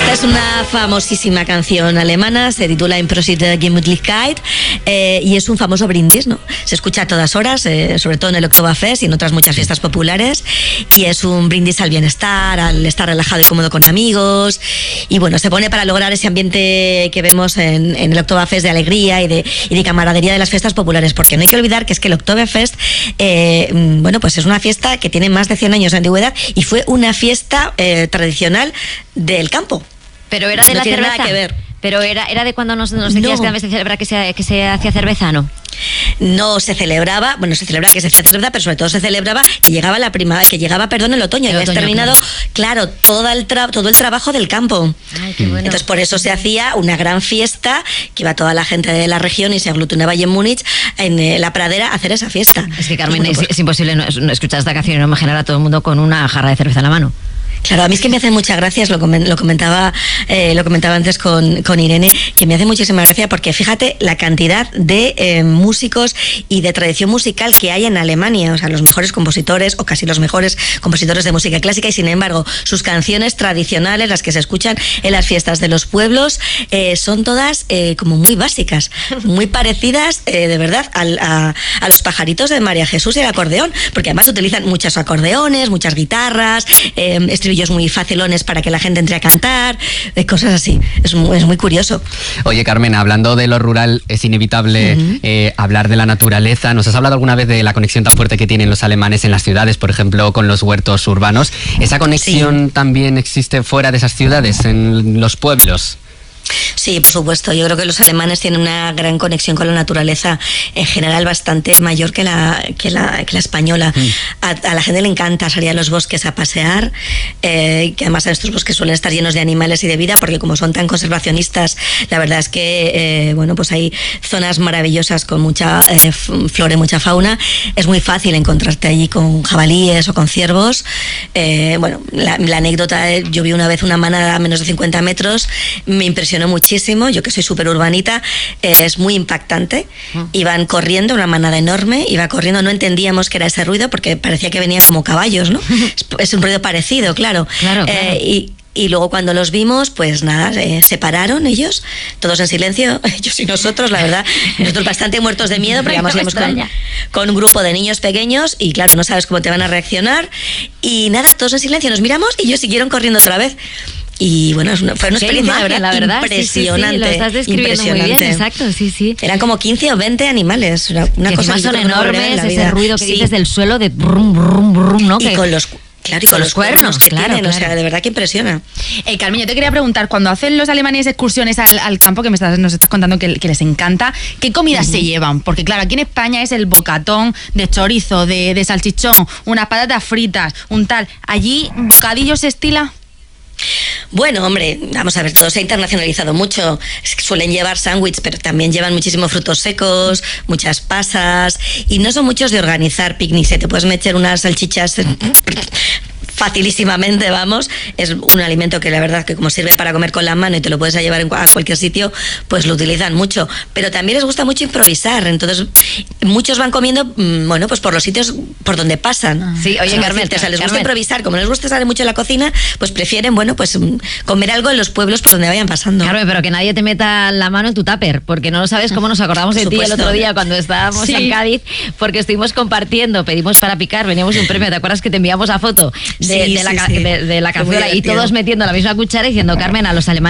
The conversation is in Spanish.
Esta es una famosísima canción alemana, se titula Im Prosit der Gemütlichkeit, y es un famoso brindis, ¿no? Se escucha a todas horas, sobre todo en el Oktoberfest y en otras muchas fiestas populares, y es un brindis al bienestar, al estar relajado y cómodo con amigos, y bueno, se pone para lograr ese ambiente que vemos en el Oktoberfest de alegría y de camaradería de las fiestas populares, porque no hay que olvidar que es que el Oktoberfest, bueno, pues es una fiesta que tiene más de 100 años de antigüedad y fue una fiesta tradicional del campo. Pero era de no la tiene cerveza. Nada que ver. Pero era de cuando nos decías que a veces se celebra que se hacía cerveza, ¿no? No se celebraba, bueno, se celebra que se hacía cerveza, pero sobre todo se celebraba que llegaba el otoño, y habías terminado, claro, todo el trabajo del campo. Ay, qué bueno. Entonces por eso se hacía una gran fiesta, que iba toda la gente de la región y se aglutinaba allí en Múnich, en la pradera, a hacer esa fiesta. Es que, Carmen, bueno, es imposible no escuchar esta canción y no imaginar a todo el mundo con una jarra de cerveza en la mano. Claro, a mí es que me hace mucha gracia, lo comentaba antes con Irene, que me hace muchísima gracia porque fíjate la cantidad de músicos y de tradición musical que hay en Alemania, o sea, los mejores compositores o casi los mejores compositores de música clásica, y sin embargo sus canciones tradicionales, las que se escuchan en las fiestas de los pueblos, son todas como muy básicas, muy parecidas de verdad a los pajaritos de María Jesús y el acordeón, porque además utilizan muchos acordeones, muchas guitarras, estribillos muy facilones para que la gente entre a cantar, cosas así. Es muy curioso. Oye, Carmen, hablando de lo rural, es inevitable hablar de la naturaleza. ¿Nos has hablado alguna vez de la conexión tan fuerte que tienen los alemanes en las ciudades, por ejemplo, con los huertos urbanos? ¿Esa conexión también existe fuera de esas ciudades, en los pueblos? Sí, por supuesto. Yo creo que los alemanes tienen una gran conexión con la naturaleza, en general bastante mayor que la española. A la gente le encanta salir a los bosques a pasear, que además estos bosques suelen estar llenos de animales y de vida, porque como son tan conservacionistas, la verdad es que bueno, pues hay zonas maravillosas con mucha flora y mucha fauna. Es muy fácil encontrarte allí con jabalíes o con ciervos. Bueno, la anécdota, yo vi una vez una manada a menos de 50 metros, me impresionó muchísimo, yo que soy súper urbanita, es muy impactante. Iban corriendo, una manada enorme, iba corriendo, no entendíamos qué era ese ruido porque parecía que venían como caballos, ¿no? Es un ruido parecido, claro. Y luego cuando los vimos, pues nada, se pararon ellos, todos en silencio, ellos y nosotros, la verdad, nosotros bastante muertos de miedo, porque íbamos con un grupo de niños pequeños y claro, no sabes cómo te van a reaccionar, y nada, todos en silencio, nos miramos y ellos siguieron corriendo otra vez. Y bueno, fue una experiencia la verdad impresionante. Sí, lo estás describiendo muy bien, exacto, sí. Eran como 15 o 20 animales, una cosa que son enormes, ese vida. Ruido que dices del suelo de brum, brum, brum, ¿no? Y con los... Claro, y con los cuernos que tienen, o sea, de verdad que impresiona. Carmen, yo te quería preguntar, cuando hacen los alemanes excursiones al campo, que nos estás contando que les encanta, ¿qué comidas se llevan? Porque claro, aquí en España es el bocatón de chorizo, de salchichón, unas patatas fritas, un tal. ¿Allí bocadillo se estila? Bueno, hombre, vamos a ver, todo se ha internacionalizado mucho. Suelen llevar sándwiches, pero también llevan muchísimos frutos secos, muchas pasas, y no son muchos de organizar picnics. Te puedes meter unas salchichas facilísimamente, vamos. Es un alimento que la verdad que como sirve para comer con la mano y te lo puedes llevar a cualquier sitio, pues lo utilizan mucho. Pero también les gusta mucho improvisar, entonces muchos van comiendo, bueno, pues por los sitios por donde pasan. Sí, oye, Carmen, o sea, les gusta improvisar, como les gusta estar mucho en la cocina, pues prefieren, bueno, pues comer algo en los pueblos por donde vayan pasando. Carmen, pero que nadie te meta la mano en tu tupper, porque no lo sabes cómo nos acordamos de ti el otro día cuando estábamos en Cádiz, porque estuvimos compartiendo, pedimos para picar, veníamos un premio, ¿te acuerdas que te enviamos a foto de la cazuela y todos metiendo la misma cuchara diciendo, Carmen, a los alemanes